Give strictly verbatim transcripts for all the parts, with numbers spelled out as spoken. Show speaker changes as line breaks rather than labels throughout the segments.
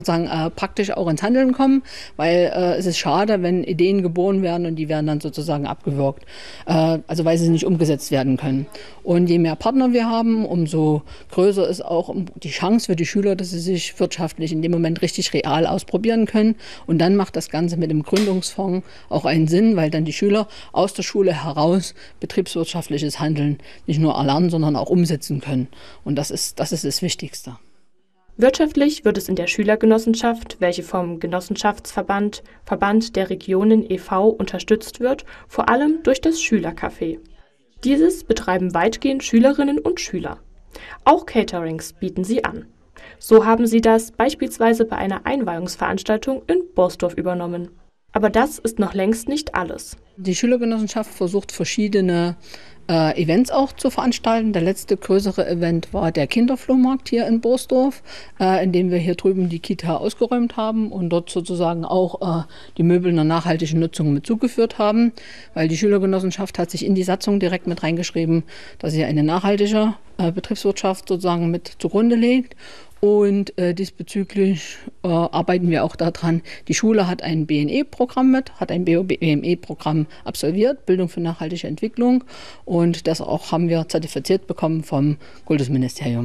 Sozusagen, äh, praktisch auch ins Handeln kommen, weil äh, es ist schade, wenn Ideen geboren werden und die werden dann sozusagen abgewürgt, äh, also weil sie nicht umgesetzt werden können. Und je mehr Partner wir haben, umso größer ist auch die Chance für die Schüler, dass sie sich wirtschaftlich in dem Moment richtig real ausprobieren können. Und dann macht das Ganze mit dem Gründungsfonds auch einen Sinn, weil dann die Schüler aus der Schule heraus betriebswirtschaftliches Handeln nicht nur erlernen, sondern auch umsetzen können. Und das ist, das ist das Wichtigste.
Wirtschaftlich wird es in der Schülergenossenschaft, welche vom Genossenschaftsverband Verband der Regionen e V unterstützt wird, vor allem durch das Schülercafé. Dieses betreiben weitgehend Schülerinnen und Schüler. Auch Caterings bieten sie an. So haben sie das beispielsweise bei einer Einweihungsveranstaltung in Borsdorf übernommen. Aber das ist noch längst nicht alles.
Die Schülergenossenschaft versucht verschiedene äh, Events auch zu veranstalten. Der letzte größere Event war der Kinderflohmarkt hier in Borsdorf, äh, in dem wir hier drüben die Kita ausgeräumt haben und dort sozusagen auch äh, die Möbel einer nachhaltigen Nutzung mit zugeführt haben, weil die Schülergenossenschaft hat sich in die Satzung direkt mit reingeschrieben, dass sie eine nachhaltige äh, Betriebswirtschaft sozusagen mit zugrunde legt. Und äh, diesbezüglich äh, arbeiten wir auch daran. Die Schule hat ein B N E-Programm mit, hat ein B M E-Programm absolviert, Bildung für nachhaltige Entwicklung. Und das auch haben wir zertifiziert bekommen vom Kultusministerium.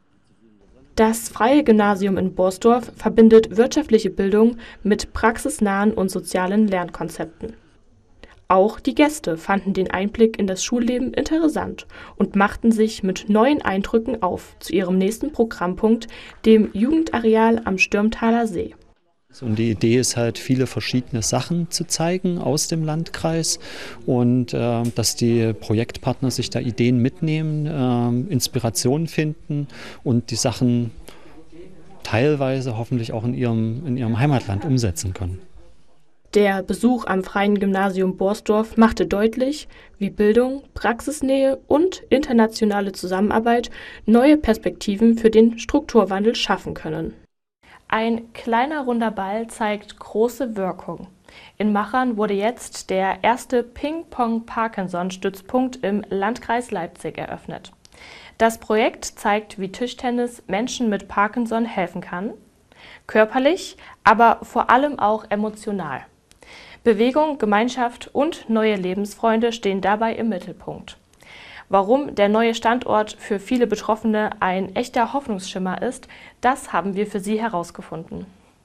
Das Freie Gymnasium in Borsdorf verbindet wirtschaftliche Bildung mit praxisnahen und sozialen Lernkonzepten. Auch die Gäste fanden den Einblick in das Schulleben interessant und machten sich mit neuen Eindrücken auf zu ihrem nächsten Programmpunkt, dem Jugendareal am Stürmtaler See.
Und die Idee ist halt, viele verschiedene Sachen zu zeigen aus dem Landkreis und äh, dass die Projektpartner sich da Ideen mitnehmen, äh, Inspirationen finden und die Sachen teilweise hoffentlich auch in ihrem, in ihrem Heimatland umsetzen können.
Der Besuch am Freien Gymnasium Borsdorf machte deutlich, wie Bildung, Praxisnähe und internationale Zusammenarbeit neue Perspektiven für den Strukturwandel schaffen können. Ein kleiner runder Ball zeigt große Wirkung. In Machern wurde jetzt der erste Ping-Pong-Parkinson-Stützpunkt im Landkreis Leipzig eröffnet. Das Projekt zeigt, wie Tischtennis Menschen mit Parkinson helfen kann, körperlich, aber vor allem auch emotional. Bewegung, Gemeinschaft und neue Lebensfreunde stehen dabei im Mittelpunkt. Warum der neue Standort für viele Betroffene ein echter Hoffnungsschimmer ist, das haben wir für Sie herausgefunden.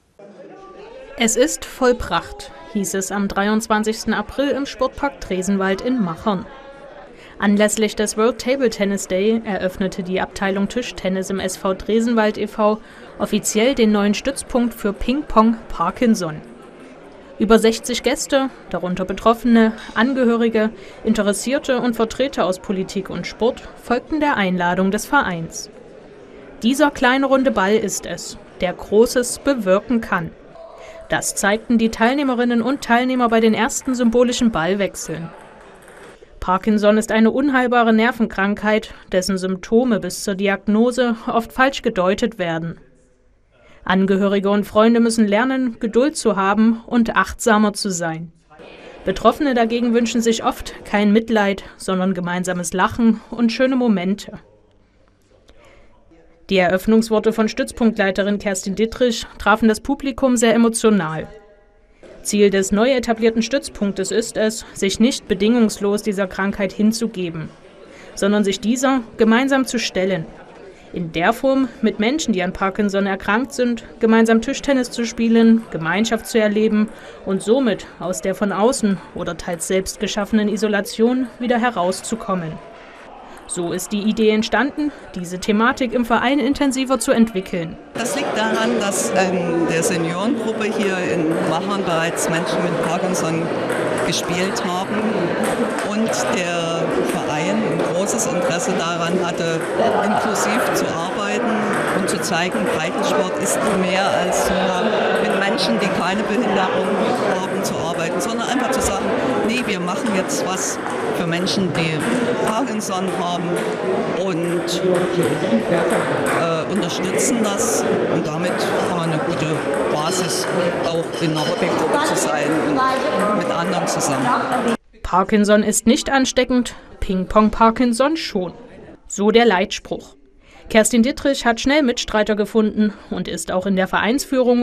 Es ist Vollpracht, hieß es am dreiundzwanzigsten April im Sportpark Tresenwald in Machern. Anlässlich des World Table Tennis Day eröffnete die Abteilung Tischtennis im S V Tresenwald e V offiziell den neuen Stützpunkt für Ping-Pong Parkinson. Über sechzig Gäste, darunter Betroffene, Angehörige, Interessierte und Vertreter aus Politik und Sport, folgten der Einladung des Vereins. Dieser kleine runde Ball ist es, der Großes bewirken kann. Das zeigten die Teilnehmerinnen und Teilnehmer bei den ersten symbolischen Ballwechseln. Parkinson ist eine unheilbare Nervenkrankheit, dessen Symptome bis zur Diagnose oft falsch gedeutet werden. Angehörige und Freunde müssen lernen, Geduld zu haben und achtsamer zu sein. Betroffene dagegen wünschen sich oft kein Mitleid, sondern gemeinsames Lachen und schöne Momente. Die Eröffnungsworte von Stützpunktleiterin Kerstin Dittrich trafen das Publikum sehr emotional. Ziel des neu etablierten Stützpunktes ist es, sich nicht bedingungslos dieser Krankheit hinzugeben, sondern sich dieser gemeinsam zu stellen. In der Form, mit Menschen, die an Parkinson erkrankt sind, gemeinsam Tischtennis zu spielen, Gemeinschaft zu erleben und somit aus der von außen oder teils selbst geschaffenen Isolation wieder herauszukommen. So ist die Idee entstanden, diese Thematik im Verein intensiver zu entwickeln.
Das liegt daran, dass in der Seniorengruppe hier in Machern bereits Menschen mit Parkinson gespielt haben und der Verein ein großes Interesse daran hatte, inklusiv zu arbeiten und zu zeigen, Breitensport ist mehr als mit Menschen, die keine Behinderung haben, zu arbeiten, sondern einfach zu sagen, nee, wir machen jetzt was für Menschen, die Parkinson haben und äh, unterstützen das. Und damit haben wir eine gute Basis, auch in einer Hobbygruppe zu sein und mit anderen zusammen.
Parkinson ist nicht ansteckend, Ping-Pong Parkinson schon. So der Leitspruch. Kerstin Dittrich hat schnell Mitstreiter gefunden und ist auch in der Vereinsführung